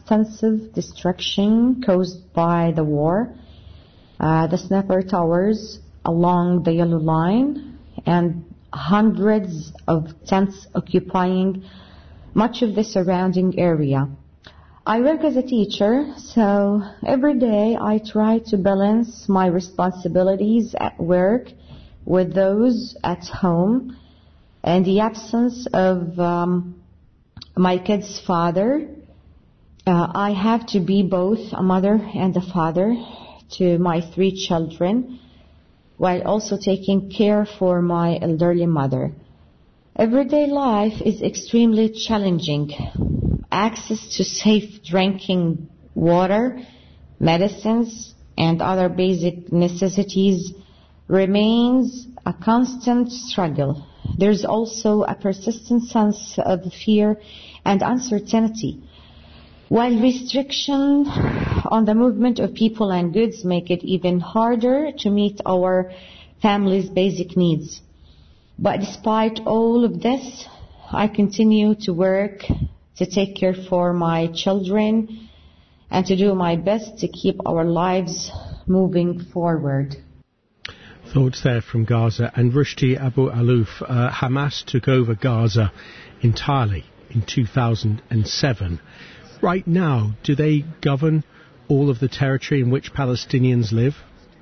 extensive destruction caused by the war. The sniper towers along the yellow line and hundreds of tents occupying much of the surrounding area. I work as a teacher, so every day I try to balance my responsibilities at work with those at home. In the absence of my kid's father, I have to be both a mother and a father to my 3 children, while also taking care for my elderly mother. Everyday life is extremely challenging. Access to safe drinking water, medicines, and other basic necessities remains a constant struggle. There's also a persistent sense of fear and uncertainty. While restriction on the movement of people and goods make it even harder to meet our family's basic needs. But despite all of this, I continue to work to take care for my children and to do my best to keep our lives moving forward. Thoughts there from Gaza. And Rushdie Abu Alouf, Hamas took over Gaza entirely in 2007. Right now, do they govern all of the territory in which Palestinians live?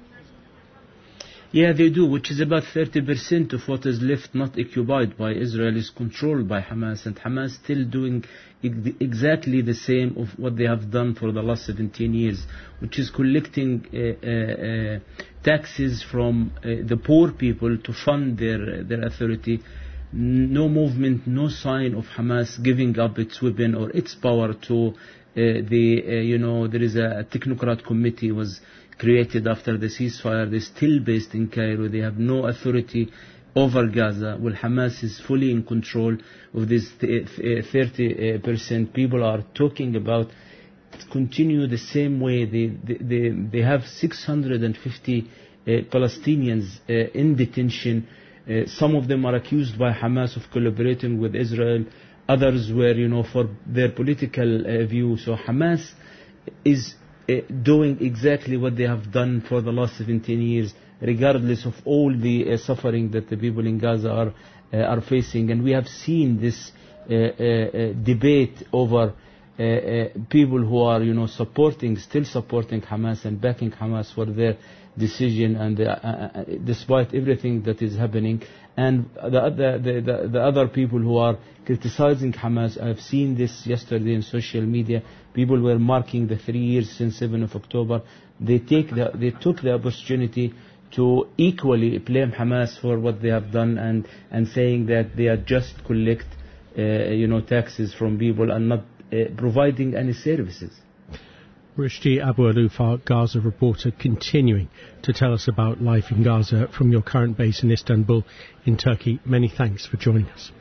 Yeah, they do, which is about 30% of what is left not occupied by Israel is controlled by Hamas, and Hamas still doing exactly the same of what they have done for the last 17 years, which is collecting taxes from the poor people to fund their authority. No movement, no sign of Hamas giving up its weapon or its power to there is a technocrat committee was created after the ceasefire. They're still based in Cairo. They have no authority over Gaza. Well, Hamas is fully in control of this 30%. People are talking about continue the same way. They have 650 Palestinians in detention. Some of them are accused by Hamas of collaborating with Israel. Others were, for their political view. So Hamas is doing exactly what they have done for the last 17 years, regardless of all the suffering that the people in Gaza are facing. And we have seen this debate over people who are, still supporting Hamas and backing Hamas for their decision, and despite everything that is happening. And the other people who are criticizing Hamas, I've seen this yesterday in social media. People were marking the 3 years since 7th of October. They took the opportunity to equally blame Hamas for what they have done, and saying that they are just collect taxes from people and not providing any services. Rushdie Abu Alouf, our Gaza reporter, continuing to tell us about life in Gaza from your current base in Istanbul in Turkey. Many thanks for joining us.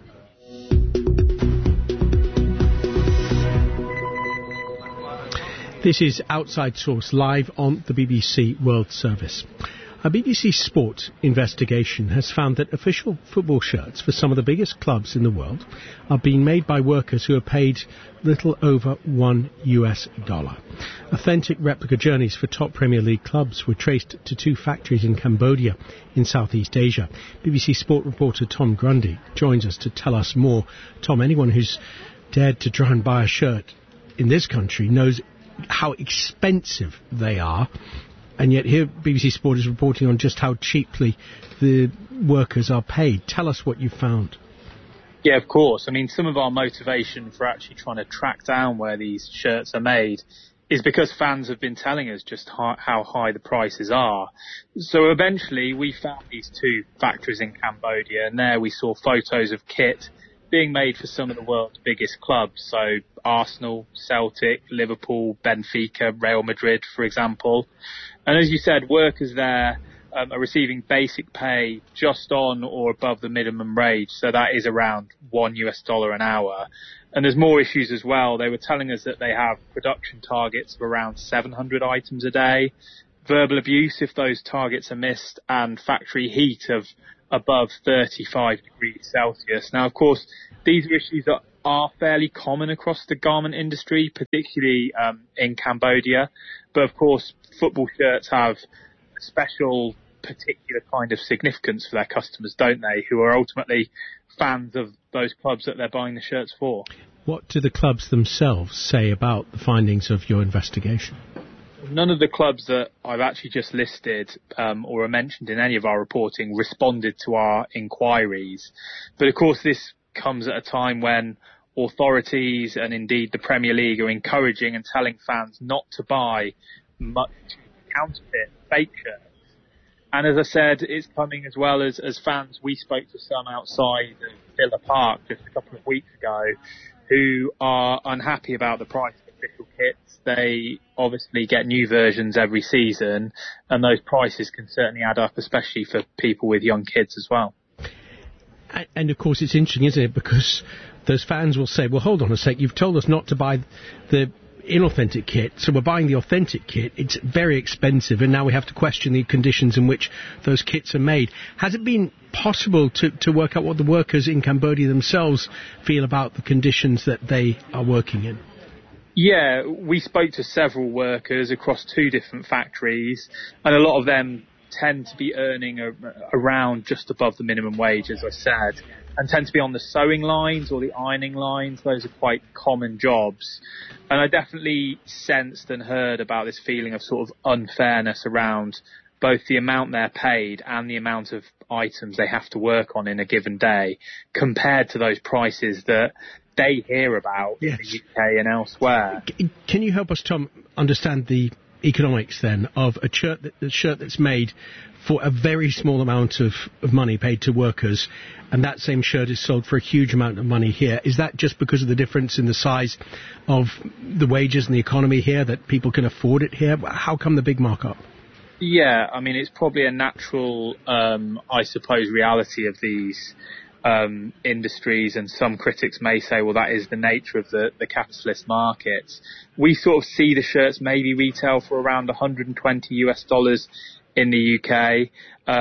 This is Outside Source, live on the BBC World Service. A BBC Sport investigation has found that official football shirts for some of the biggest clubs in the world are being made by workers who are paid little over $1. Authentic replica journeys for top Premier League clubs were traced to 2 factories in Cambodia in Southeast Asia. BBC Sport reporter Tom Grundy joins us to tell us more. Tom, anyone who's dared to try and buy a shirt in this country knows how expensive they are. And yet here BBC Sport is reporting on just how cheaply the workers are paid. Tell us what you found. Yeah, of course. I mean, some of our motivation for actually trying to track down where these shirts are made is because fans have been telling us just how high the prices are. So eventually we found these 2 factories in Cambodia, and there we saw photos of kit being made for some of the world's biggest clubs. So Arsenal, Celtic, Liverpool, Benfica, Real Madrid, for example. And as you said, workers there are receiving basic pay just on or above the minimum wage. So that is around $1 an hour. And there's more issues as well. They were telling us that they have production targets of around 700 items a day, verbal abuse if those targets are missed, and factory heat of above 35 degrees Celsius. Now, of course, these are issues that are fairly common across the garment industry, particularly in Cambodia. But of course, football shirts have a special, particular kind of significance for their customers, don't they, who are ultimately fans of those clubs that they're buying the shirts for. What do the clubs themselves say about the findings of your investigation? None of the clubs that I've actually just listed or are mentioned in any of our reporting responded to our inquiries. But of course, this comes at a time when authorities and indeed the Premier League are encouraging and telling fans not to buy much counterfeit fake shirts. And as I said, it's coming as well as fans. We spoke to some outside of Villa Park just a couple of weeks ago who are unhappy about the price of official kits. They obviously get new versions every season, and those prices can certainly add up, especially for people with young kids as well. And of course, it's interesting, isn't it? Because those fans will say, well, hold on a sec, you've told us not to buy the inauthentic kit, so we're buying the authentic kit. It's very expensive, and now we have to question the conditions in which those kits are made. Has it been possible to work out what the workers in Cambodia themselves feel about the conditions that they are working in? Yeah, we spoke to several workers across 2 different factories, and a lot of them tend to be earning around just above the minimum wage, as I said, and tend to be on the sewing lines or the ironing lines. Those are quite common jobs. And I definitely sensed and heard about this feeling of sort of unfairness around both the amount they're paid and the amount of items they have to work on in a given day compared to those prices that they hear about in the UK and elsewhere. Can you help us, Tom, understand the economics then of a shirt that's made for a very small amount of money paid to workers, and that same shirt is sold for a huge amount of money here? Is that just because of the difference in the size of the wages and the economy here, that people can afford it here? How come the big markup? Yeah, I mean, it's probably a natural, I suppose, reality of these industries, and some critics may say, well, that is the nature of the capitalist markets. We sort of see the shirts maybe retail for around $120 in the UK,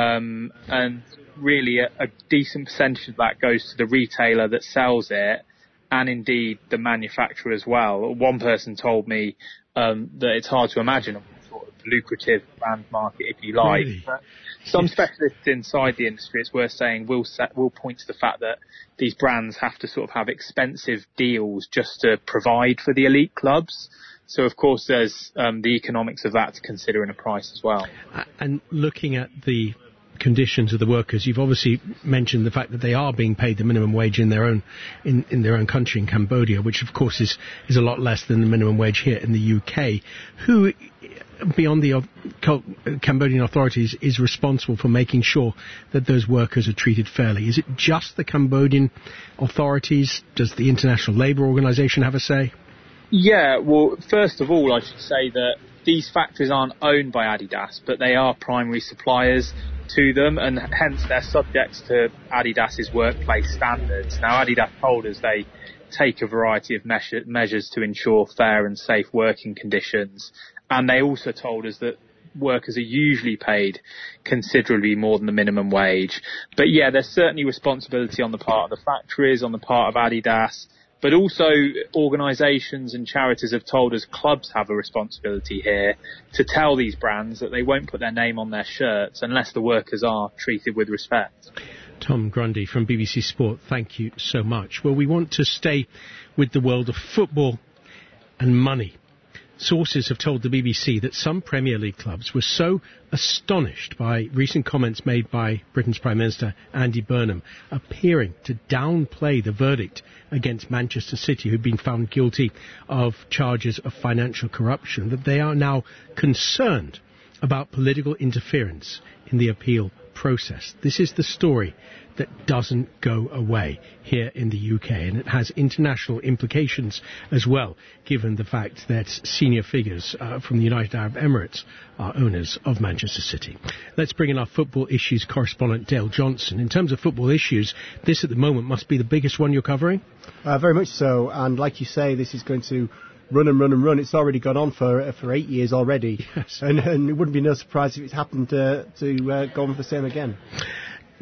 and really a decent percentage of that goes to the retailer that sells it, and indeed the manufacturer as well. One person told me that it's hard to imagine a sort of lucrative brand market, if you like. Really? But some specialists inside the industry, it's worth saying, will point to the fact that these brands have to sort of have expensive deals just to provide for the elite clubs. So, of course, there's the economics of that to consider in a price as well. And looking at the conditions of the workers, you've obviously mentioned the fact that they are being paid the minimum wage in their own in their own country, in Cambodia, which, of course, is a lot less than the minimum wage here in the UK. Who, beyond the Cambodian authorities, is responsible for making sure that those workers are treated fairly? Is it just the Cambodian authorities? Does the International Labour Organization have a say? Yeah, well, first of all, I should say that these factories aren't owned by Adidas, but they are primary suppliers to them, and hence they're subject to Adidas's workplace standards. Now, Adidas told us they take a variety of measures to ensure fair and safe working conditions, and they also told us that workers are usually paid considerably more than the minimum wage. But yeah, there's certainly responsibility on the part of the factories, on the part of Adidas, but also organisations and charities have told us clubs have a responsibility here to tell these brands that they won't put their name on their shirts unless the workers are treated with respect. Tom Grundy from BBC Sport, thank you so much. Well, we want to stay with the world of football and money. Sources have told the BBC that some Premier League clubs were so astonished by recent comments made by Britain's Prime Minister Andy Burnham, appearing to downplay the verdict against Manchester City, who'd been found guilty of charges of financial corruption, that they are now concerned about political interference in the appeal process. This is the story that doesn't go away here in the UK, and it has international implications as well, given the fact that senior figures from the United Arab Emirates are owners of Manchester City. Let's bring in our football issues correspondent, Dale Johnson. In terms of football issues, this at the moment must be the biggest one you're covering? Very much so, and like you say, this is going to run and run and run. It's already gone on for 8 years already, yes. And it wouldn't be no surprise if it's happened to go on for the same again.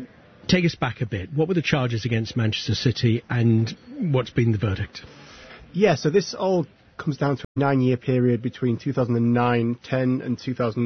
Take us back a bit. What were the charges against Manchester City and what's been the verdict? Yeah, so this all comes down to a 9-year period between 2009-10 and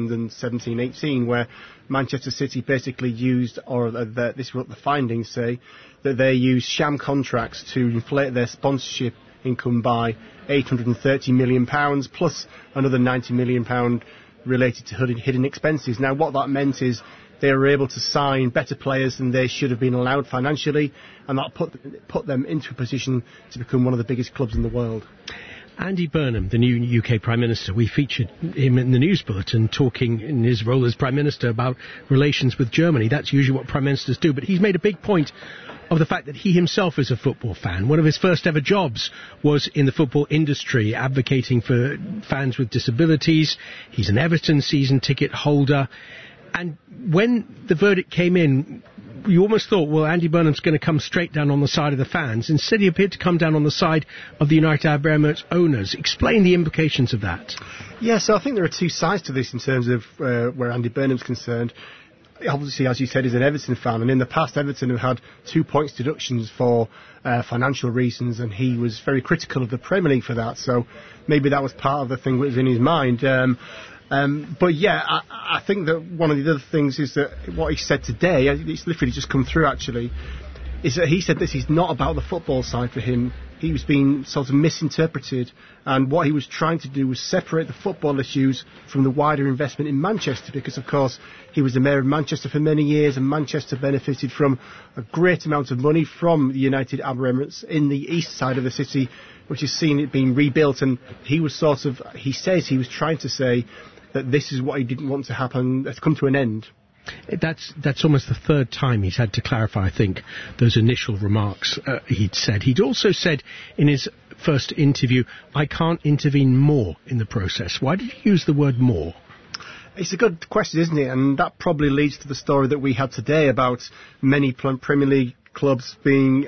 2017-18, where Manchester City basically used, or this is what the findings say, that they used sham contracts to inflate their sponsorship income by £830 million, plus another £90 million related to hidden expenses. Now, what that meant is they were able to sign better players than they should have been allowed financially, and that put them into a position to become one of the biggest clubs in the world. Andy Burnham, the new UK Prime Minister, we featured him in the news bulletin talking in his role as Prime Minister about relations with Germany. That's usually what Prime Ministers do, but he's made a big point of the fact that he himself is a football fan. One of his first ever jobs was in the football industry, advocating for fans with disabilities. He's an Everton season ticket holder. And when the verdict came in, you almost thought, well, Andy Burnham's going to come straight down on the side of the fans. Instead, he appeared to come down on the side of the United Arab Emirates owners. Explain the implications of that. Yeah, so I think there are two sides to this in terms of where Andy Burnham's concerned. Obviously, as you said, he's an Everton fan, and in the past, Everton have had 2 points deductions for financial reasons, and he was very critical of the Premier League for that, so maybe that was part of the thing that was in his mind. But yeah, I think that one of the other things is that what he said today, it's literally just come through actually, is that he said this is not about the football side for him. He was being sort of misinterpreted, and what he was trying to do was separate the football issues from the wider investment in Manchester, because of course he was the mayor of Manchester for many years, and Manchester benefited from a great amount of money from the United Arab Emirates in the east side of the city, which has seen it being rebuilt, and he says he was trying to say that this is what he didn't want to happen, to come to an end. That's almost the third time he's had to clarify, I think, those initial remarks he'd said. He'd also said in his first interview, I can't intervene more in the process. Why did he use the word more? It's a good question, isn't it? And that probably leads to the story that we had today about many Premier League clubs being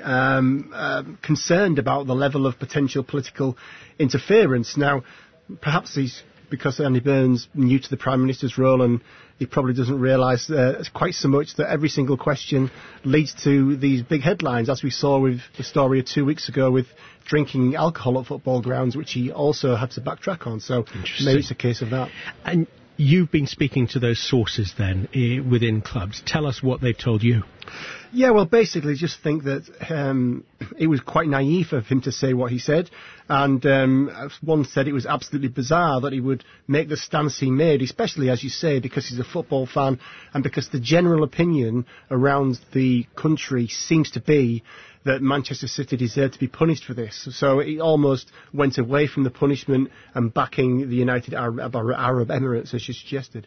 concerned about the level of potential political interference. Now, perhaps because Andy Burnham's new to the Prime Minister's role, and he probably doesn't realise quite so much that every single question leads to these big headlines, as we saw with the story of 2 weeks ago with drinking alcohol at football grounds, which he also had to backtrack on. So maybe it's a case of that. And you've been speaking to those sources then within clubs. Tell us what they've told you. Yeah, well, basically just think that it was quite naive of him to say what he said. And one said it was absolutely bizarre that he would make the stance he made, especially, as you say, because he's a football fan and because the general opinion around the country seems to be that Manchester City deserved to be punished for this. So he almost went away from the punishment and backing the United Arab Emirates, as you suggested.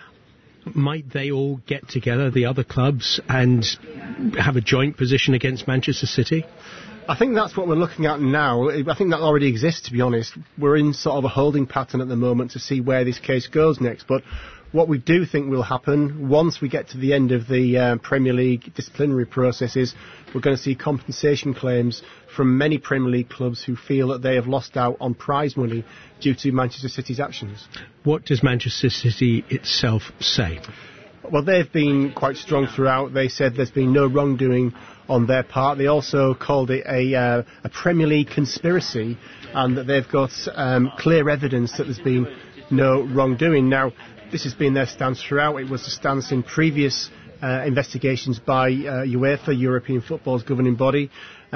Might they all get together, the other clubs, and have a joint position against Manchester City? I think that's what we're looking at now. I think that already exists, to be honest. We're in sort of a holding pattern at the moment to see where this case goes next. But what we do think will happen, once we get to the end of the Premier League disciplinary processes, we're going to see compensation claims from many Premier League clubs who feel that they have lost out on prize money due to Manchester City's actions. What does Manchester City itself say? Well, they've been quite strong throughout. They said there's been no wrongdoing on their part. They also called it a Premier League conspiracy, and that they've got clear evidence that there's been no wrongdoing. Now, this has been their stance throughout. It was the stance in previous investigations by UEFA, European football's governing body.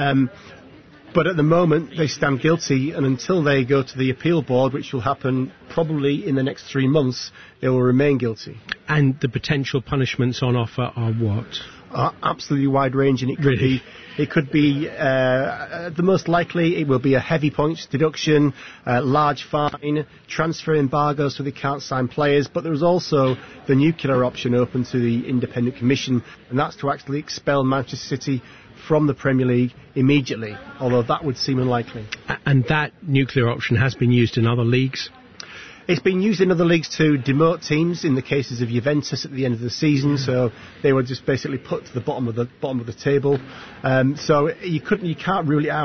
But at the moment, they stand guilty, and until they go to the appeal board, which will happen probably in the next 3 months, they will remain guilty. And the potential punishments on offer are what? Are absolutely wide-ranging. It could be the most likely, it will be a heavy points deduction, large fine, transfer embargoes so they can't sign players, but there's also the nuclear option open to the independent commission, and that's to actually expel Manchester City from the Premier League immediately, although that would seem unlikely. And that nuclear option has been used in other leagues? It's been used in other leagues to demote teams in the cases of Juventus at the end of the season, so they were just basically put to the bottom of the table. So you can't rule it out.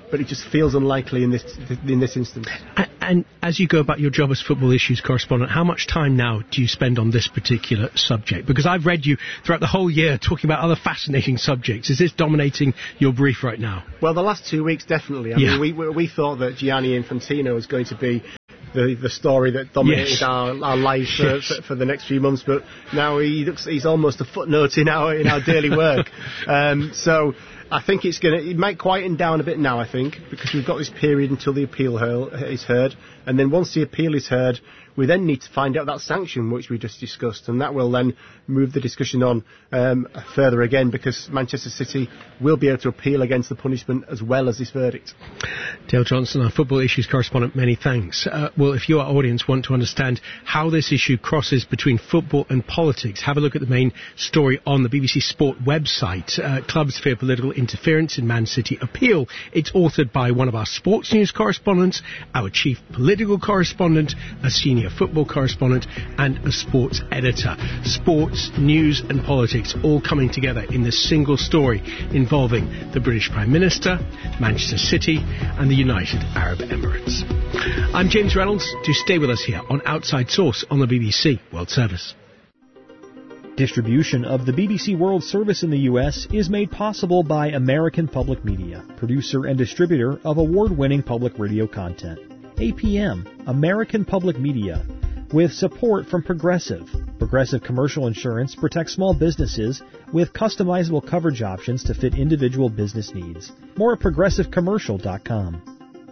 but it just feels unlikely in this instance. And as you go about your job as football issues correspondent, how much time now do you spend on this particular subject? Because I've read you throughout the whole year talking about other fascinating subjects. Is this dominating your brief right now? Well, the last 2 weeks, definitely. I mean, we thought that Gianni Infantino was going to be the story that dominated our lives for the next few months, but now he's almost a footnote in our daily work. So I think it might quieten down a bit now, I think, because we've got this period until the appeal is heard, and then once the appeal is heard, we then need to find out that sanction which we just discussed, and that will then move the discussion on further again, because Manchester City will be able to appeal against the punishment as well as this verdict. Dale Johnson, our football issues correspondent, many thanks. Well, if you, our audience, want to understand how this issue crosses between football and politics, have a look at the main story on the BBC Sport website. Clubs fear political interference in Man City appeal. It's authored by one of our sports news correspondents, our chief political correspondent, a senior football correspondent, and a sports editor. Sports, news and politics all coming together in this single story involving the British Prime Minister, Manchester City and the United Arab Emirates. I'm James Reynolds. Do stay with us here on Outside Source on the BBC World Service. Distribution of the BBC World Service in the U.S. is made possible by American Public Media, producer and distributor of award-winning public radio content. APM, American Public Media, with support from Progressive. Progressive Commercial Insurance protects small businesses with customizable coverage options to fit individual business needs. More at progressivecommercial.com.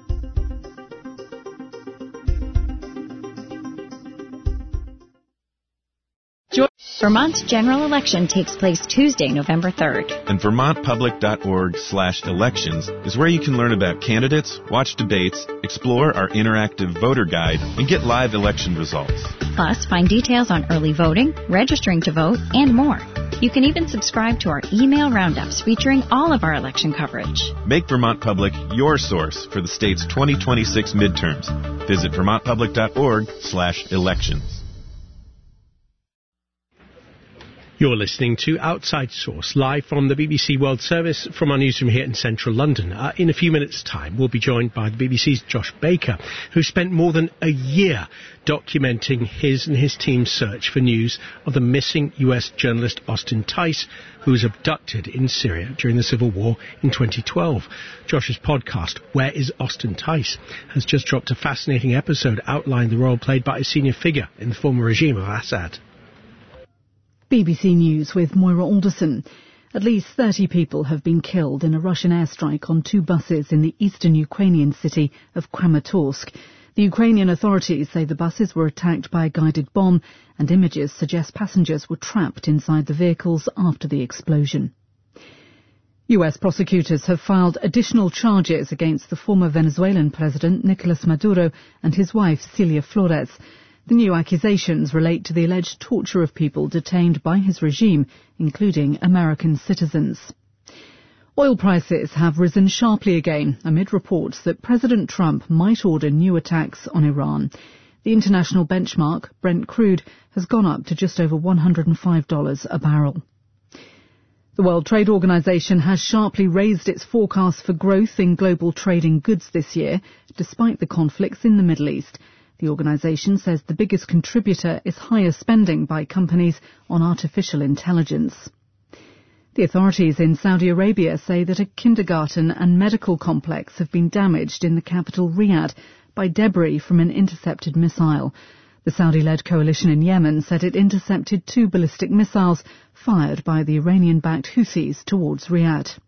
Vermont's general election takes place Tuesday, November 3rd. And VermontPublic.org/elections is where you can learn about candidates, watch debates, explore our interactive voter guide, and get live election results. Plus, find details on early voting, registering to vote, and more. You can even subscribe to our email roundups featuring all of our election coverage. Make Vermont Public your source for the state's 2026 midterms. Visit VermontPublic.org/elections. You're listening to Outside Source, live from the BBC World Service from our newsroom here in central London. In a few minutes' time, we'll be joined by the BBC's Josh Baker, who spent more than a year documenting his and his team's search for news of the missing US journalist Austin Tice, who was abducted in Syria during the civil war in 2012. Josh's podcast, Where is Austin Tice?, has just dropped a fascinating episode outlining the role played by a senior figure in the former regime of Assad. BBC News with Moira Alderson. At least 30 people have been killed in a Russian airstrike on 2 buses in the eastern Ukrainian city of Kramatorsk. The Ukrainian authorities say the buses were attacked by a guided bomb, and images suggest passengers were trapped inside the vehicles after the explosion. US prosecutors have filed additional charges against the former Venezuelan president Nicolas Maduro and his wife Celia Flores. The new accusations relate to the alleged torture of people detained by his regime, including American citizens. Oil prices have risen sharply again amid reports that President Trump might order new attacks on Iran. The international benchmark, Brent crude, has gone up to just over $105 a barrel. The World Trade Organization has sharply raised its forecast for growth in global trade in goods this year, despite the conflicts in the Middle East. The organisation says the biggest contributor is higher spending by companies on artificial intelligence. The authorities in Saudi Arabia say that a kindergarten and medical complex have been damaged in the capital Riyadh by debris from an intercepted missile. The Saudi-led coalition in Yemen said it intercepted 2 ballistic missiles fired by the Iranian-backed Houthis towards Riyadh.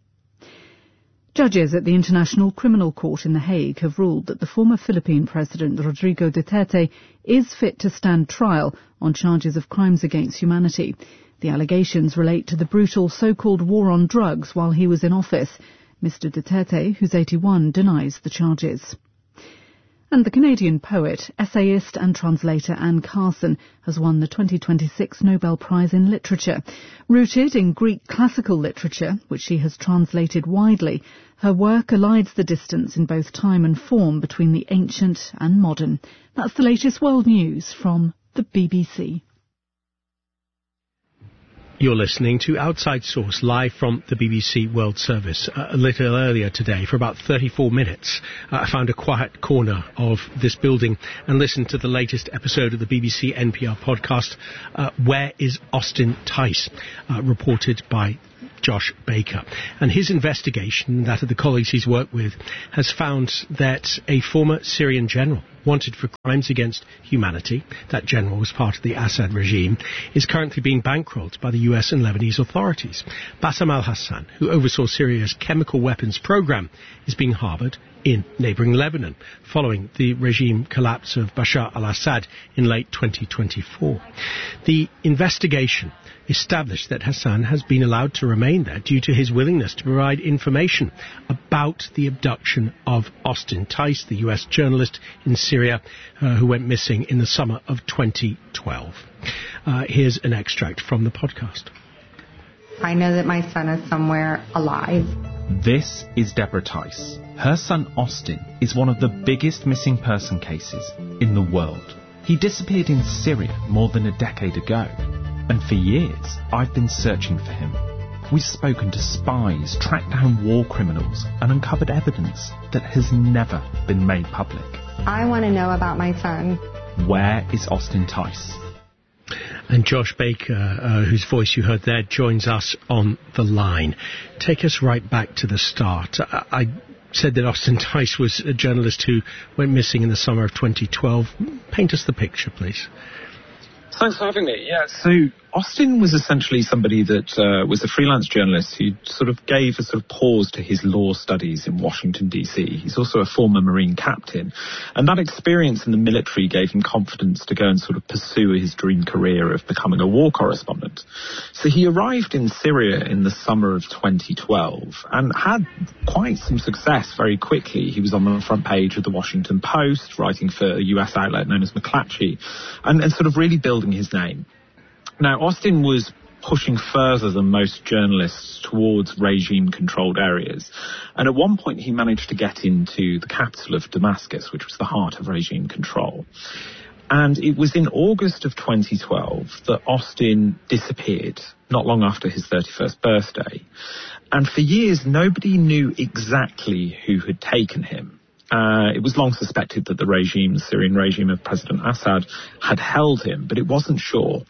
Judges at the International Criminal Court in The Hague have ruled that the former Philippine President Rodrigo Duterte is fit to stand trial on charges of crimes against humanity. The allegations relate to the brutal so-called war on drugs while he was in office. Mr. Duterte, who's 81, denies the charges. And the Canadian poet, essayist and translator Anne Carson has won the 2026 Nobel Prize in Literature. Rooted in Greek classical literature, which she has translated widely, her work elides the distance in both time and form between the ancient and modern. That's the latest world news from the BBC. You're listening to Outside Source, live from the BBC World Service. A little earlier today, for about 34 minutes, I found a quiet corner of this building and listened to the latest episode of the BBC NPR podcast, Where is Austin Tice?, reported by Josh Baker. And his investigation, that of the colleagues he's worked with, has found that a former Syrian general wanted for crimes against humanity, that general was part of the Assad regime, is currently being bankrolled by the US and Lebanese authorities. Bassam al-Hassan, who oversaw Syria's chemical weapons program, is being harboured in neighbouring Lebanon, following the regime collapse of Bashar al-Assad in late 2024. The investigation established that Hassan has been allowed to remain there due to his willingness to provide information about the abduction of Austin Tice, the US journalist in Syria who went missing in the summer of 2012. Here's an extract from the podcast. I know that my son is somewhere alive. This is Deborah Tice. Her son Austin is one of the biggest missing person cases in the world. He disappeared in Syria more than a decade ago. And for years, I've been searching for him. We've spoken to spies, tracked down war criminals, and uncovered evidence that has never been made public. I want to know about my son. Where is Austin Tice? And Josh Baker, whose voice you heard there, joins us on the line. Take us right back to the start. I said that Austin Tice was a journalist who went missing in the summer of 2012. Paint us the picture, please. Thanks for having me. Yeah, so Austin was essentially somebody that was a freelance journalist who sort of gave a sort of pause to his law studies in Washington, D.C. He's also a former Marine captain. And that experience in the military gave him confidence to go and sort of pursue his dream career of becoming a war correspondent. So he arrived in Syria in the summer of 2012 and had quite some success very quickly. He was on the front page of the Washington Post, writing for a US outlet known as McClatchy, and sort of really building his name. Now, Austin was pushing further than most journalists towards regime-controlled areas. And at one point, he managed to get into the capital of Damascus, which was the heart of regime control. And it was in August of 2012 that Austin disappeared, not long after his 31st birthday. And for years, nobody knew exactly who had taken him. It was long suspected that the Syrian regime of President Assad had held him, but it wasn't sure.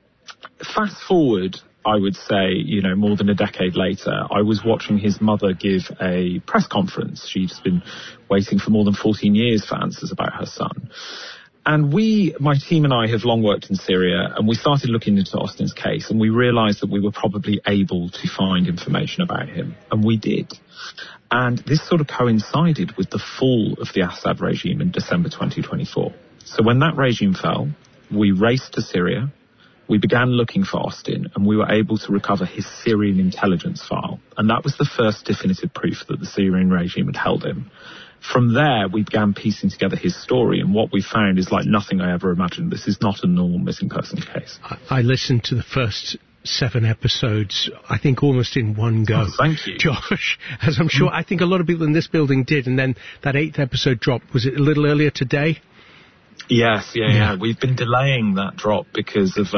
Fast forward, I would say, more than a decade later, I was watching his mother give a press conference. She's been waiting for more than 14 years for answers about her son. And my team and I have long worked in Syria, and we started looking into Austin's case, and we realised that we were probably able to find information about him. And we did. And this sort of coincided with the fall of the Assad regime in December 2024. So when that regime fell, we raced to Syria. We began looking for Austin, and we were able to recover his Syrian intelligence file. And that was the first definitive proof that the Syrian regime had held him. From there, we began piecing together his story, and what we found is like nothing I ever imagined. This is not a normal missing person case. I listened to the first 7 episodes, I think almost in one go. Oh, thank you, Josh, as I'm sure I think a lot of people in this building did, and then that 8th episode dropped. Was it a little earlier today? Yes, yeah. We've been delaying that drop because of,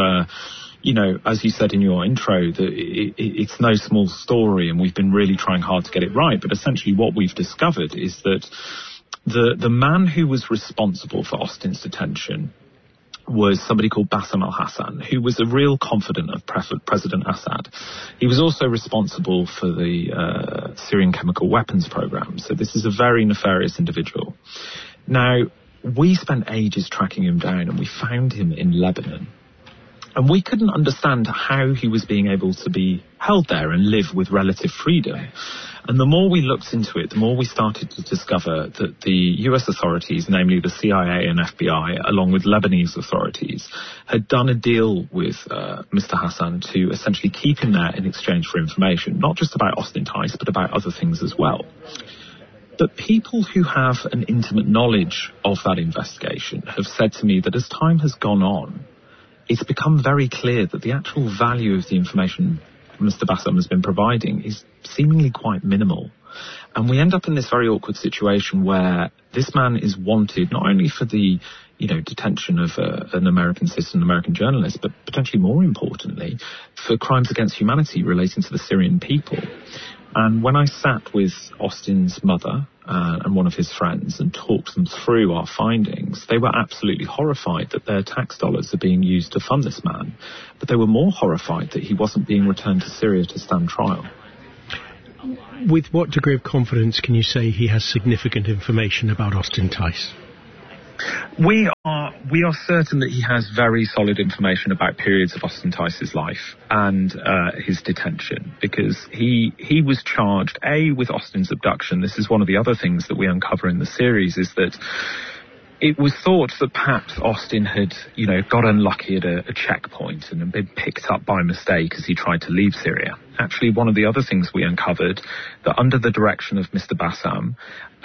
as you said in your intro, that it's no small story, and we've been really trying hard to get it right. But essentially what we've discovered is that the man who was responsible for Austin's detention was somebody called Bassam al-Hassan, who was a real confidant of President Assad. He was also responsible for the Syrian chemical weapons program. So this is a very nefarious individual. Now, we spent ages tracking him down, and we found him in Lebanon. And we couldn't understand how he was being able to be held there and live with relative freedom. And the more we looked into it, the more we started to discover that the US authorities, namely the CIA and FBI, along with Lebanese authorities, had done a deal with Mr. Hassan to essentially keep him there in exchange for information, not just about Austin Tice, but about other things as well. But people who have an intimate knowledge of that investigation have said to me that as time has gone on, it's become very clear that the actual value of the information Mr. Bassam has been providing is seemingly quite minimal. And we end up in this very awkward situation where this man is wanted not only for the detention of an American citizen, American journalist, but potentially more importantly, for crimes against humanity relating to the Syrian people. And when I sat with Austin's mother and one of his friends and talked them through our findings, they were absolutely horrified that their tax dollars are being used to fund this man. But they were more horrified that he wasn't being returned to Syria to stand trial. With what degree of confidence can you say he has significant information about Austin Tice? We are certain that he has very solid information about periods of Austin Tice's life and his detention, because he was charged, with Austin's abduction. This is one of the other things that we uncover in the series, is that it was thought that perhaps Austin had, got unlucky at a checkpoint and been picked up by mistake as he tried to leave Syria. Actually, one of the other things we uncovered, that under the direction of Mr. Bassam,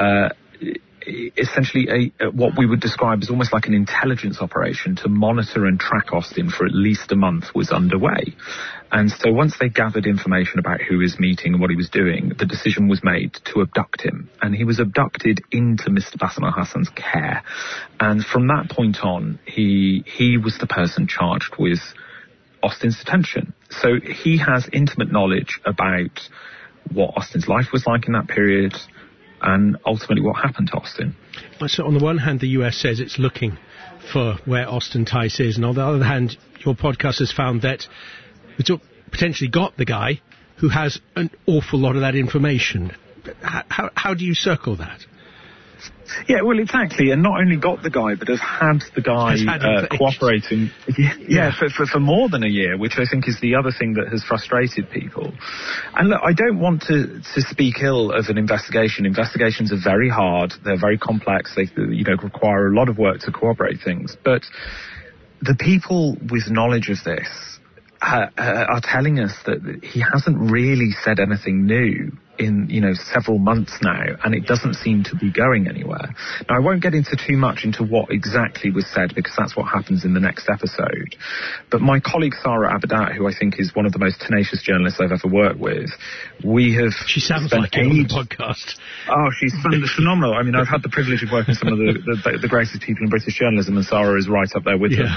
essentially what we would describe as almost like an intelligence operation to monitor and track Austin for at least a month was underway. And so once they gathered information about who he was meeting and what he was doing, the decision was made to abduct him. And he was abducted into Mr. Bassam al-Hassan's care. And from that point on, he was the person charged with Austin's detention. So he has intimate knowledge about what Austin's life was like in that period, and ultimately what happened to Austin. So on the one hand, the US says it's looking for where Austin Tice is, and on the other hand, your podcast has found that it's potentially got the guy who has an awful lot of that information. How do you circle that? Yeah, well, exactly, and not only got the guy, but has had the guy cooperating for more than a year, which I think is the other thing that has frustrated people. And look, I don't want to speak ill of an investigation. Investigations are very hard, they're very complex, they require a lot of work to corroborate things, but the people with knowledge of this are telling us that he hasn't really said anything new in, several months now, and it doesn't seem to be going anywhere. Now, I won't get into too much into what exactly was said, because that's what happens in the next episode. But my colleague Sarah Abadat, who I think is one of the most tenacious journalists I've ever worked with, she sounds like it on the podcast. Oh, she's phenomenal. I mean, I've had the privilege of working with some of the greatest people in British journalism, and Sarah is right up there with them.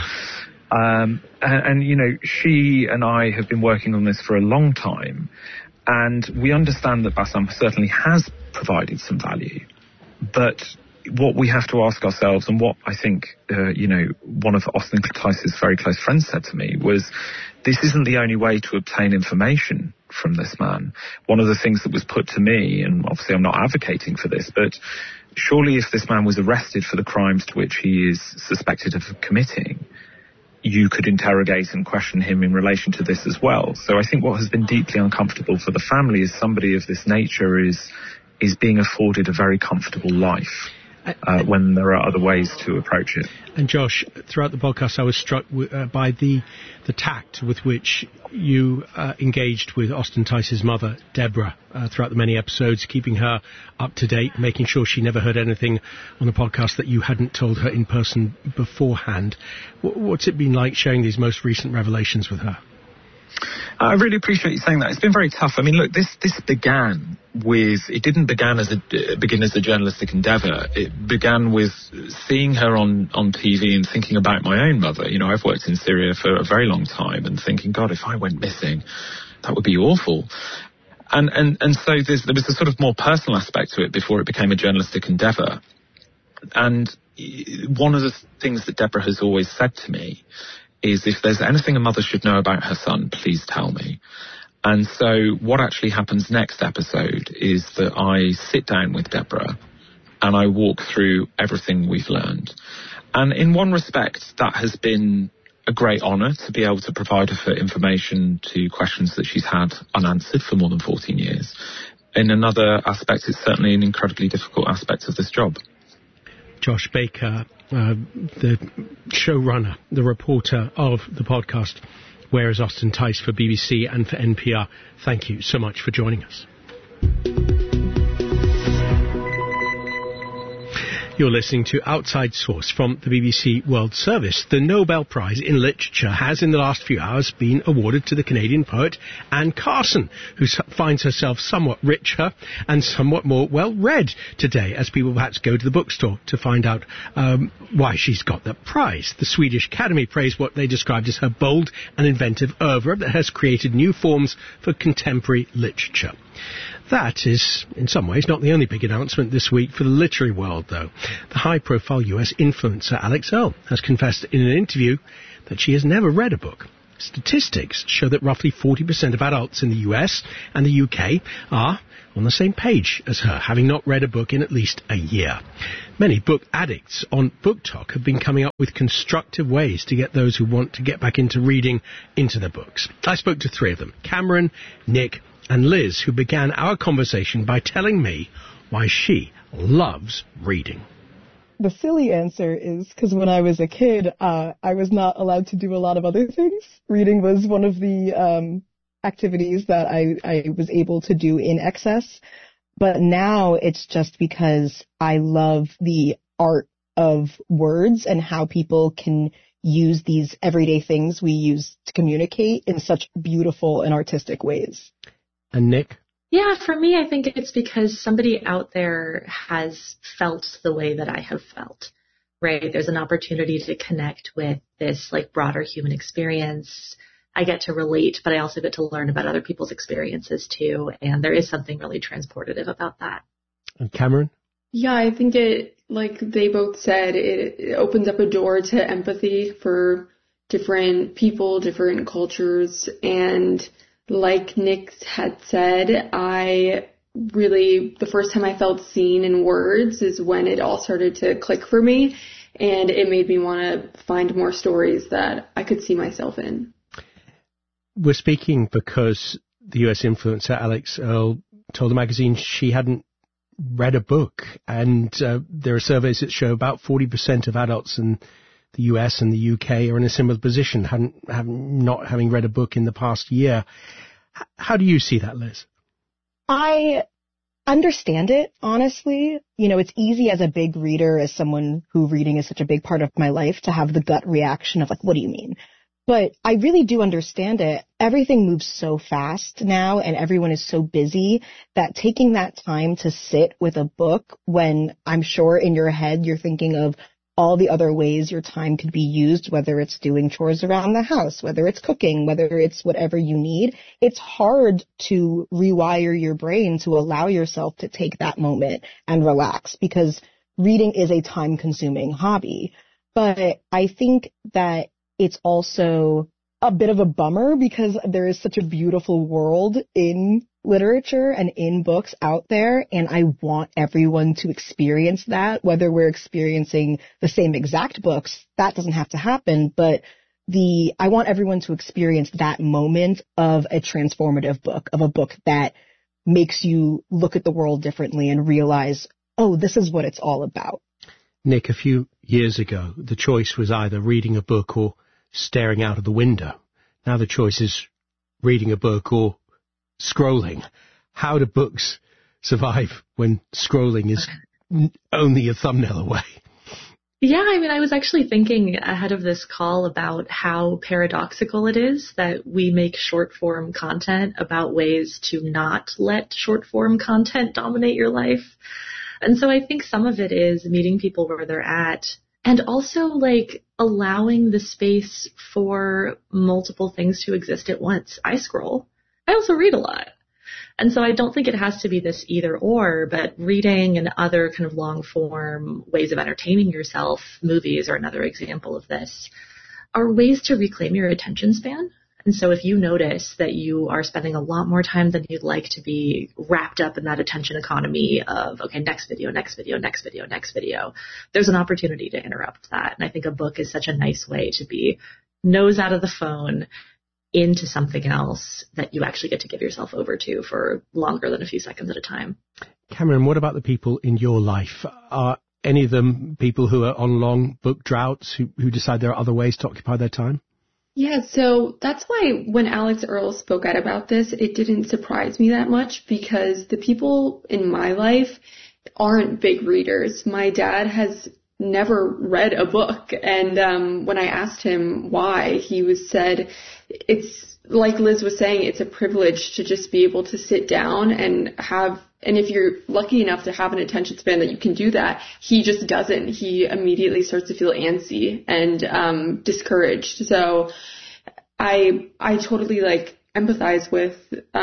And she and I have been working on this for a long time, and we understand that Bassam certainly has provided some value. But what we have to ask ourselves, and what I think, one of Austin Tice's very close friends said to me, was this isn't the only way to obtain information from this man. One of the things that was put to me, and obviously I'm not advocating for this, but surely if this man was arrested for the crimes to which he is suspected of committing, you could interrogate and question him in relation to this as well. So I think what has been deeply uncomfortable for the family is somebody of this nature is being afforded a very comfortable life when there are other ways to approach it. And Josh, throughout the podcast, I was struck by the tact with which you engaged with Austin Tice's mother, Deborah, throughout the many episodes, keeping her up to date, making sure she never heard anything on the podcast that you hadn't told her in person beforehand. What's it been like sharing these most recent revelations with her? I really appreciate you saying that. It's been very tough. I mean, look, this began with, it didn't begin as a journalistic endeavour. It began with seeing her on TV and thinking about my own mother. I've worked in Syria for a very long time and thinking, God, if I went missing, that would be awful. And so there was a sort of more personal aspect to it before it became a journalistic endeavour. And one of the things that Deborah has always said to me is, if there's anything a mother should know about her son, please tell me. And so what actually happens next episode is that I sit down with Deborah and I walk through everything we've learned. And in one respect, that has been a great honour to be able to provide her information to questions that she's had unanswered for more than 14 years. In another aspect, it's certainly an incredibly difficult aspect of this job. Josh Baker, the showrunner, the reporter of the podcast, Where is Austin Tice, for BBC and for NPR. Thank you so much for joining us. You're listening to Outside Source from the BBC World Service. The Nobel Prize in Literature has, in the last few hours, been awarded to the Canadian poet Anne Carson, who finds herself somewhat richer and somewhat more well-read today, as people perhaps go to the bookstore to find out why she's got that prize. The Swedish Academy praised what they described as her bold and inventive oeuvre that has created new forms for contemporary literature. That is, in some ways, not the only big announcement this week for the literary world, though. The high-profile US influencer Alix Earle has confessed in an interview that she has never read a book. Statistics show that roughly 40% of adults in the US and the UK are on the same page as her, having not read a book in at least a year. Many book addicts on Book Talk have been coming up with constructive ways to get those who want to get back into reading into their books. I spoke to three of them, Cameron, Nick, and Liz, who began our conversation by telling me why she loves reading. The silly answer is because when I was a kid, I was not allowed to do a lot of other things. Reading was one of the activities that I was able to do in excess. But now it's just because I love the art of words and how people can use these everyday things we use to communicate in such beautiful and artistic ways. And Nick? Yeah, for me, I think it's because somebody out there has felt the way that I have felt, right? There's an opportunity to connect with this broader human experience. I get to relate, but I also get to learn about other people's experiences too. And there is something really transportative about that. And Cameron? Yeah, I think it, like they both said, it opens up a door to empathy for different people, different cultures, and like Nick had said, the first time I felt seen in words is when it all started to click for me, and it made me want to find more stories that I could see myself in. We're speaking because the US influencer Alix Earle told the magazine she hadn't read a book, and there are surveys that show about 40% of adults in the US and the UK are in a similar position, not having read a book in the past year. How do you see that, Liz? I understand it, honestly. You know, it's easy as a big reader, as someone who reading is such a big part of my life, to have the gut reaction of what do you mean? But I really do understand it. Everything moves so fast now and everyone is so busy that taking that time to sit with a book when I'm sure in your head you're thinking of all the other ways your time could be used, whether it's doing chores around the house, whether it's cooking, whether it's whatever you need, it's hard to rewire your brain to allow yourself to take that moment and relax, because reading is a time-consuming hobby. But I think that it's also a bit of a bummer because there is such a beautiful world in literature and in books out there, and I want everyone to experience that, whether we're experiencing the same exact books. That doesn't have to happen, but I want everyone to experience that moment of a transformative book, of a book that makes you look at the world differently and realize, oh, this is what it's all about. Nick, a few years ago, the choice was either reading a book or staring out of the window. Now the choice is reading a book or scrolling. How do books survive when scrolling is only a thumbnail away? Yeah, I mean, I was actually thinking ahead of this call about how paradoxical it is that we make short-form content about ways to not let short-form content dominate your life. And so I think some of it is meeting people where they're at, and also allowing the space for multiple things to exist at once. I scroll. I also read a lot. And so I don't think it has to be this either or, but reading and other kind of long form ways of entertaining yourself, movies are another example of this, are ways to reclaim your attention span. And so if you notice that you are spending a lot more time than you'd like to be wrapped up in that attention economy of, okay, next video, next video, next video, next video, there's an opportunity to interrupt that. And I think a book is such a nice way to be nose out of the phone into something else that you actually get to give yourself over to for longer than a few seconds at a time. Cameron, what about the people in your life? Are any of them people who are on long book droughts, who decide there are other ways to occupy their time? Yeah, so that's why when Alix Earle spoke out about this, it didn't surprise me that much, because the people in my life, aren't big readers. My dad has never read a book. And when I asked him why, he said, it's like Liz was saying, it's a privilege to just be able to sit down and if you're lucky enough to have an attention span that you can do that, he just doesn't. He immediately starts to feel antsy and discouraged. So I totally empathize with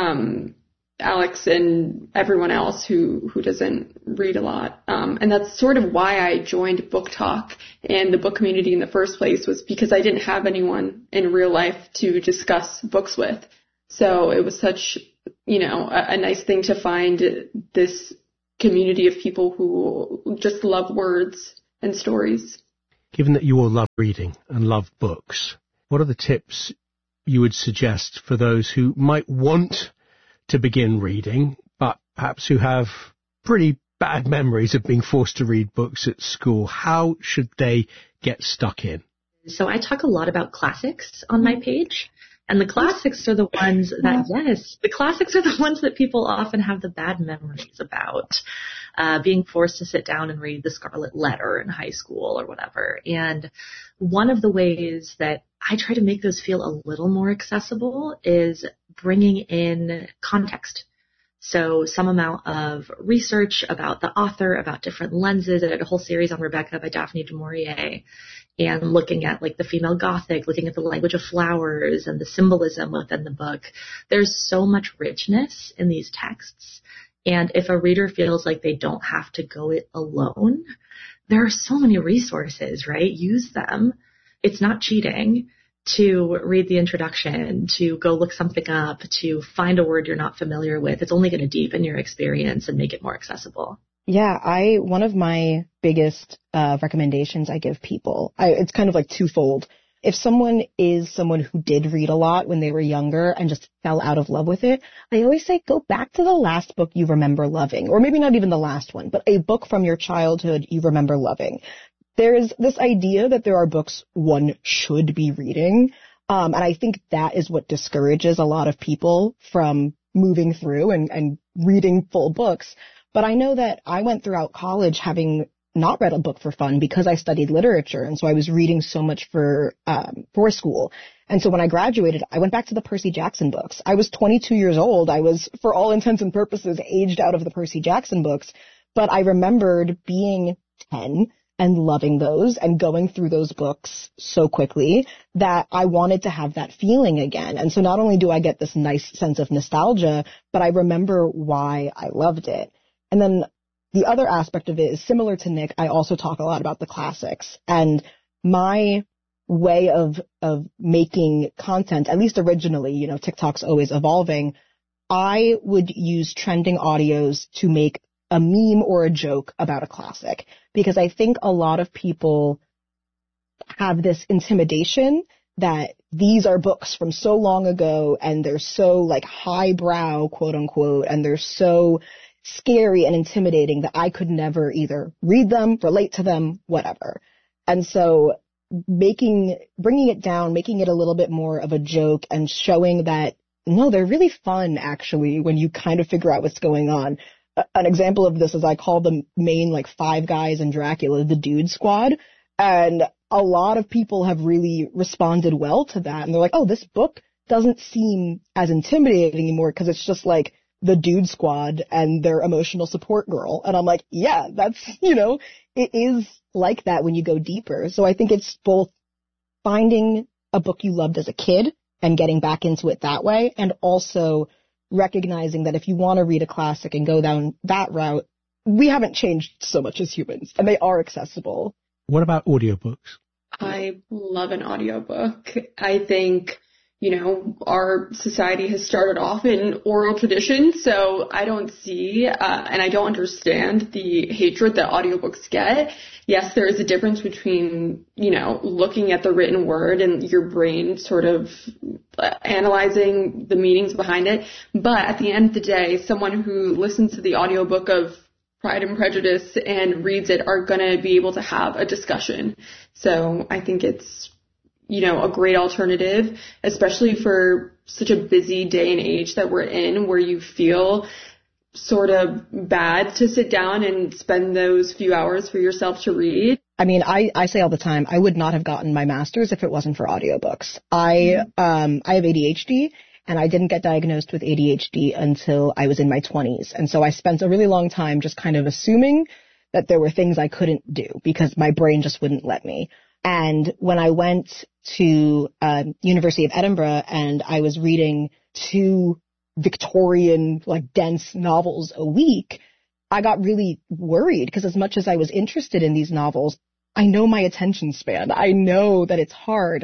Alex and everyone else who doesn't read a lot. And that's sort of why I joined Book Talk and the book community in the first place, was because I didn't have anyone in real life to discuss books with. So it was such, a nice thing to find this community of people who just love words and stories. Given that you all love reading and love books, what are the tips you would suggest for those who might want to begin reading, but perhaps who have pretty bad memories of being forced to read books at school? How should they get stuck in? So I talk a lot about classics on my page. And the classics are the ones that people often have the bad memories about, being forced to sit down and read The Scarlet Letter in high school or whatever. And one of the ways that I try to make those feel a little more accessible is bringing in context. So some amount of research about the author, about different lenses. I did a whole series on Rebecca by Daphne du Maurier, and looking at the female Gothic, looking at the language of flowers and the symbolism within the book. There's so much richness in these texts. And if a reader feels like they don't have to go it alone, there are so many resources, right? Use them. It's not cheating to read the introduction, to go look something up, to find a word you're not familiar with. It's only going to deepen your experience and make it more accessible. Yeah, one of my biggest recommendations I give people, it's kind of twofold. If someone is someone who did read a lot when they were younger and just fell out of love with it, I always say go back to the last book you remember loving, or maybe not even the last one, but a book from your childhood you remember loving. There's this idea that there are books one should be reading, and I think that is what discourages a lot of people from moving through and reading full books. But I know that I went throughout college having not read a book for fun because I studied literature, and so I was reading so much for school. And so when I graduated, I went back to the Percy Jackson books. I was 22 years old. I was, for all intents and purposes, aged out of the Percy Jackson books. But I remembered being 10 and loving those and going through those books so quickly that I wanted to have that feeling again. And so not only do I get this nice sense of nostalgia, but I remember why I loved it. And then the other aspect of it is similar to Nick. I also talk a lot about the classics, and my way of making content, at least originally, TikTok's always evolving. I would use trending audios to make a meme or a joke about a classic, because I think a lot of people have this intimidation that these are books from so long ago and they're so highbrow, quote unquote, and they're so scary and intimidating that I could never either read them, relate to them, whatever. And so bringing it down, making it a little bit more of a joke and showing that, no, they're really fun actually when you kind of figure out what's going on. An example of this is I call the main 5 guys in Dracula the Dude Squad. And a lot of people have really responded well to that. And they're like, oh, this book doesn't seem as intimidating anymore because it's just the Dude Squad and their emotional support girl. And I'm like, yeah, that's, it is like that when you go deeper. So I think it's both finding a book you loved as a kid and getting back into it that way, and also recognizing that if you want to read a classic and go down that route, we haven't changed so much as humans, and they are accessible. What about audiobooks? I love an audiobook. I think our society has started off in oral tradition, so I don't see and I don't understand the hatred that audiobooks get. Yes, there is a difference between, looking at the written word and your brain sort of analyzing the meanings behind it. But at the end of the day, someone who listens to the audiobook of Pride and Prejudice and reads it are going to be able to have a discussion. So I think it's a great alternative, especially for such a busy day and age that we're in, where you feel sort of bad to sit down and spend those few hours for yourself to read. I mean, I say all the time, I would not have gotten my master's if it wasn't for audiobooks. I have ADHD, and I didn't get diagnosed with ADHD until I was in my 20s. And so I spent a really long time just kind of assuming that there were things I couldn't do because my brain just wouldn't let me. And when I went to University of Edinburgh and I was reading 2 Victorian, like, dense novels a week, I got really worried because as much as I was interested in these novels, I know my attention span. I know that it's hard.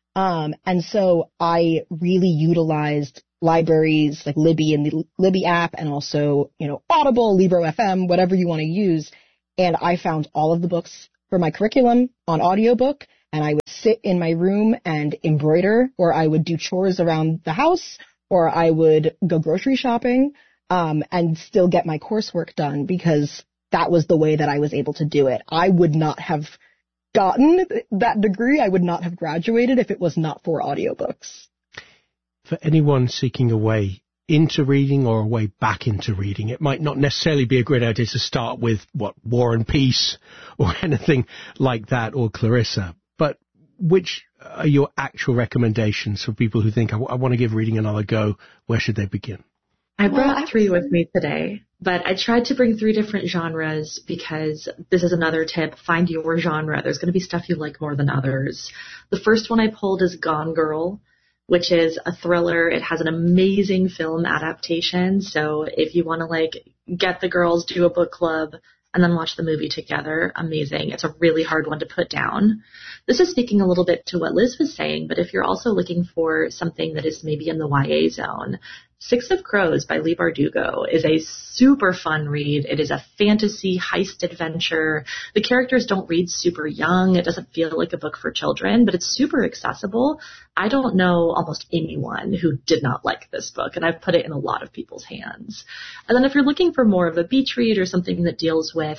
And so I really utilized libraries like Libby and the Libby app and also, Audible, Libro FM, whatever you want to use. And I found all of the books for my curriculum on audiobook, and I would sit in my room and embroider, or I would do chores around the house, or I would go grocery shopping, and still get my coursework done because that was the way that I was able to do it. I would not have gotten that degree. I would not have graduated if it was not for audiobooks. For anyone seeking a way into reading or a way back into reading, it might not necessarily be a great idea to start with, War and Peace or anything like that, or Clarissa. But which are your actual recommendations for people who think, I want to give reading another go? Where should they begin? I brought 3 with me today, but I tried to bring 3 different genres because this is another tip. Find your genre. There's going to be stuff you like more than others. The first one I pulled is Gone Girl, which is a thriller. It has an amazing film adaptation. So if you want to get the girls, do a book club, and then watch the movie together, amazing. It's a really hard one to put down. This is speaking a little bit to what Liz was saying, but if you're also looking for something that is maybe in the YA zone, 6 of Crows by Leigh Bardugo is a super fun read. It is a fantasy heist adventure. The characters don't read super young. It doesn't feel like a book for children, but it's super accessible. I don't know almost anyone who did not like this book, and I've put it in a lot of people's hands. And then if you're looking for more of a beach read or something that deals with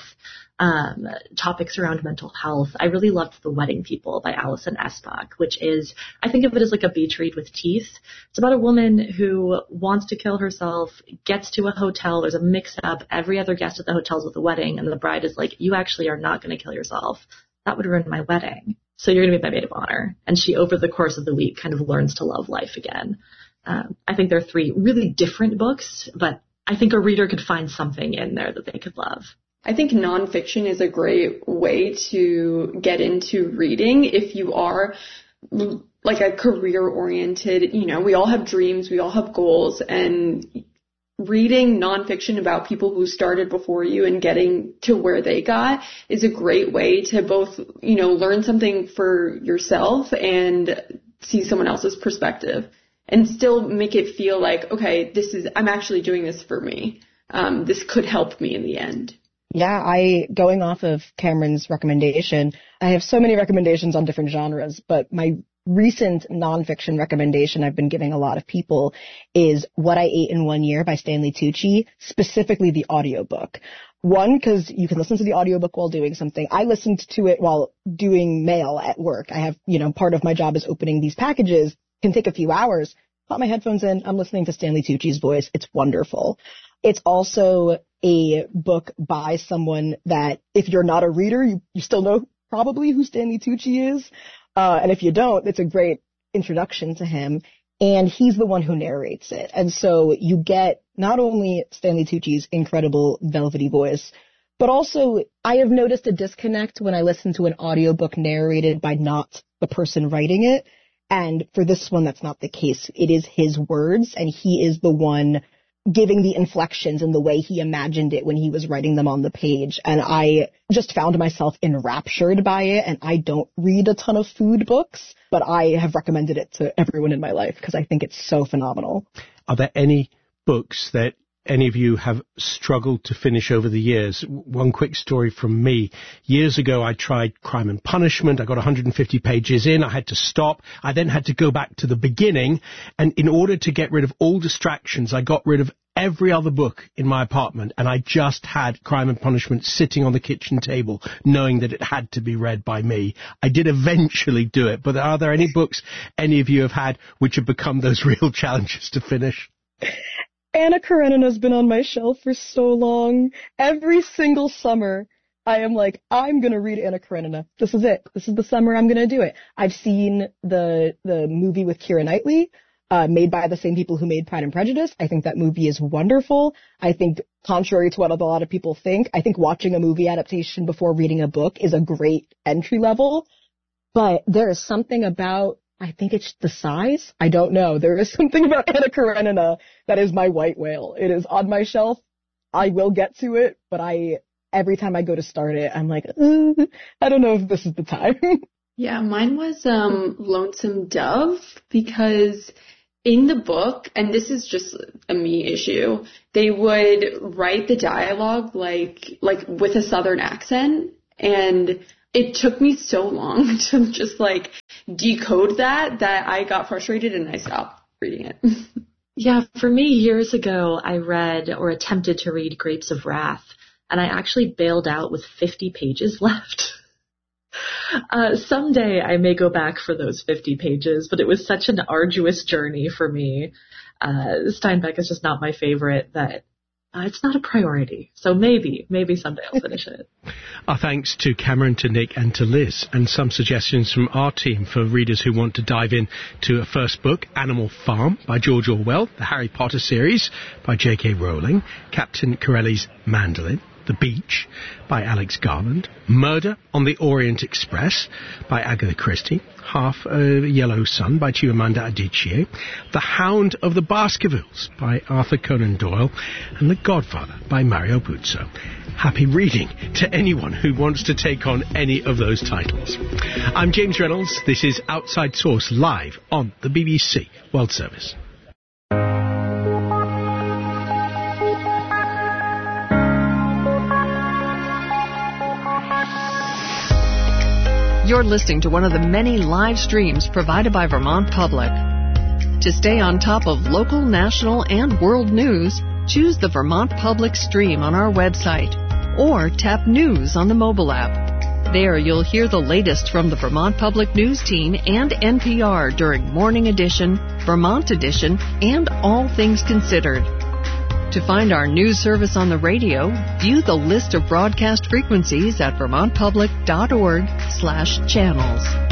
topics around mental health, I really loved The Wedding People by Alison Espach, which is, I think of it as like a beach read with teeth. It's about a woman who wants to kill herself, gets to a hotel, there's a mix-up, every other guest at the hotel's at the wedding, and the bride is like, you actually are not going to kill yourself. That would ruin my wedding. So you're going to be my maid of honor. And she, over the course of the week, kind of learns to love life again. I think there are 3 really different books, but I think a reader could find something in there that they could love. I think nonfiction is a great way to get into reading if you are like a career-oriented, we all have dreams, we all have goals, and reading nonfiction about people who started before you and getting to where they got is a great way to both, learn something for yourself and see someone else's perspective and still make it feel like, okay, I'm actually doing this for me. This could help me in the end. Yeah, going off of Cameron's recommendation, I have so many recommendations on different genres, but my recent nonfiction recommendation I've been giving a lot of people is What I Ate in One Year by Stanley Tucci, specifically the audiobook. One, because you can listen to the audiobook while doing something. I listened to it while doing mail at work. I have, part of my job is opening these packages. It can take a few hours. Put my headphones in. I'm listening to Stanley Tucci's voice. It's wonderful. It's also a book by someone that if you're not a reader, you still know probably who Stanley Tucci is. And if you don't, it's a great introduction to him. And he's the one who narrates it. And so you get not only Stanley Tucci's incredible velvety voice, but also I have noticed a disconnect when I listen to an audiobook narrated by not the person writing it. And for this one, that's not the case. It is his words, and he is the one giving the inflections and the way he imagined it when he was writing them on the page. And I just found myself enraptured by it. And I don't read a ton of food books, but I have recommended it to everyone in my life because I think it's so phenomenal. Are there any books that any of you have struggled to finish over the years? One quick story from me. Years ago, I tried Crime and Punishment. I got 150 pages in. I had to stop. I then had to go back to the beginning. And in order to get rid of all distractions, I got rid of every other book in my apartment. And I just had Crime and Punishment sitting on the kitchen table, knowing that it had to be read by me. I did eventually do it. But are there any books any of you have had which have become those real challenges to finish? Anna Karenina's been on my shelf for so long. Every single summer, I am like, I'm going to read Anna Karenina. This is it. This is the summer I'm going to do it. I've seen the movie with Keira Knightley, made by the same people who made Pride and Prejudice. I think that movie is wonderful. I think, contrary to what a lot of people think, I think watching a movie adaptation before reading a book is a great entry level. But there is something about, I think it's the size. I don't know. There is something about Anna Karenina that is my white whale. It is on my shelf. I will get to it, but every time I go to start it, I'm like, I don't know if this is the time. Yeah, mine was Lonesome Dove, because in the book, and this is just a me issue, they would write the dialogue like with a Southern accent, and it took me so long to just like decode that I got frustrated and I stopped reading it. Yeah, for me, years ago, I read or attempted to read Grapes of Wrath, and I actually bailed out with 50 pages left. Someday I may go back for those 50 pages, but it was such an arduous journey for me. Steinbeck is just not my favorite that it's not a priority. So maybe someday I'll finish it. Our thanks to Cameron, to Nick and to Liz, and some suggestions from our team for readers who want to dive in to a first book, Animal Farm by George Orwell, the Harry Potter series by J.K. Rowling, Captain Corelli's Mandolin, The Beach by Alex Garland, Murder on the Orient Express by Agatha Christie, Half a Yellow Sun by Chimamanda Adichie, The Hound of the Baskervilles by Arthur Conan Doyle, and The Godfather by Mario Puzo. Happy reading to anyone who wants to take on any of those titles. I'm James Reynolds. This is Outside Source live on the BBC World Service. You're listening to one of the many live streams provided by Vermont Public. To stay on top of local, national, and world news, choose the Vermont Public stream on our website or tap News on the mobile app. There you'll hear the latest from the Vermont Public News team and NPR during Morning Edition, Vermont Edition, and All Things Considered. To find our news service on the radio, view the list of broadcast frequencies at vermontpublic.org/channels.